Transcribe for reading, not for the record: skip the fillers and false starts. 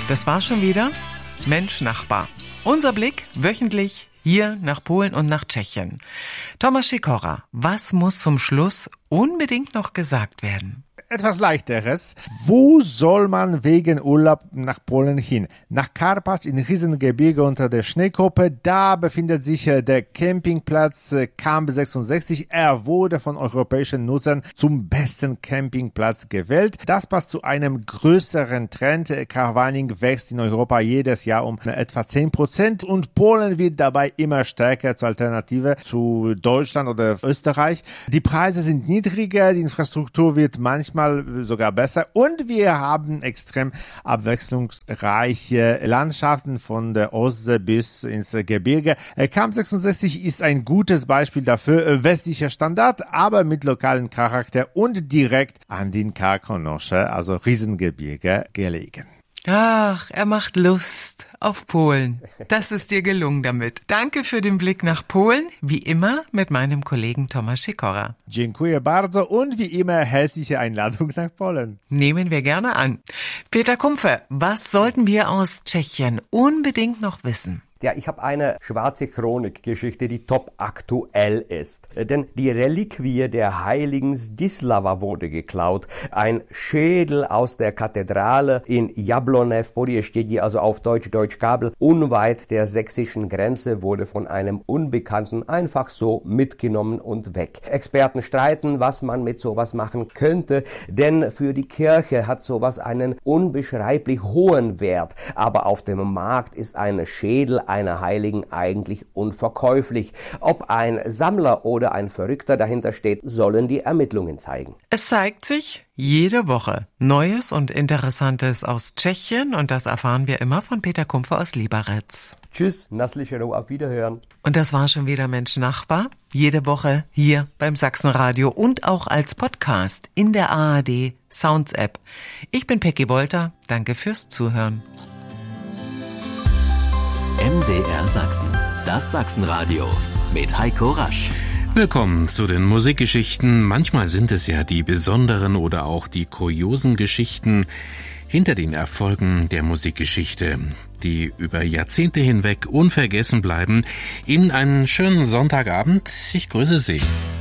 Das war schon wieder Mensch Nachbar. Unser Blick wöchentlich hier nach Polen und nach Tschechien. Tomasz Sikora, was muss zum Schluss unbedingt noch gesagt werden? Etwas Leichteres. Wo soll man wegen Urlaub nach Polen hin? Nach Karpacz in Riesengebirge unter der Schneekuppe. Da befindet sich der Campingplatz Camp 66. Er wurde von europäischen Nutzern zum besten Campingplatz gewählt. Das passt zu einem größeren Trend. Caravaning wächst in Europa jedes Jahr um etwa 10% und Polen wird dabei immer stärker zur Alternative zu Deutschland oder Österreich. Die Preise sind niedriger, die Infrastruktur wird manchmal sogar besser und wir haben extrem abwechslungsreiche Landschaften von der Ostsee bis ins Gebirge. Camp 66 ist ein gutes Beispiel dafür, westlicher Standard, aber mit lokalem Charakter und direkt an den Karkonosze, also Riesengebirge, gelegen. Ach, er macht Lust auf Polen. Das ist dir gelungen damit. Danke für den Blick nach Polen, wie immer mit meinem Kollegen Tomasz Sikora. Dziękuję bardzo und wie immer herzliche Einladung nach Polen. Nehmen wir gerne an. Peter Kumpfe, was sollten wir aus Tschechien unbedingt noch wissen? Ja, ich habe eine schwarze Chronikgeschichte, die top aktuell ist. Denn die Reliquie der heiligen Zdislava wurde geklaut. Ein Schädel aus der Kathedrale in Jablonev Podjezdí, also auf Deutsch-Kabel, unweit der sächsischen Grenze, wurde von einem Unbekannten einfach so mitgenommen und weg. Experten streiten, was man mit sowas machen könnte, denn für die Kirche hat sowas einen unbeschreiblich hohen Wert. Aber auf dem Markt ist ein Schädel einer Heiligen eigentlich unverkäuflich. Ob ein Sammler oder ein Verrückter dahinter steht, sollen die Ermittlungen zeigen. Es zeigt sich jede Woche Neues und Interessantes aus Tschechien und das erfahren wir immer von Peter Kumpfe aus Liberec. Tschüss, Naslichero, auf Wiederhören. Und das war schon wieder Mensch Nachbar. Jede Woche hier beim Sachsenradio und auch als Podcast in der ARD Sounds App. Ich bin Peggy Wolter. Danke fürs Zuhören. MDR Sachsen, das Sachsenradio mit Heiko Rasch. Willkommen zu den Musikgeschichten. Manchmal sind es ja die besonderen oder auch die kuriosen Geschichten hinter den Erfolgen der Musikgeschichte, die über Jahrzehnte hinweg unvergessen bleiben. Ihnen einen schönen Sonntagabend. Ich grüße Sie.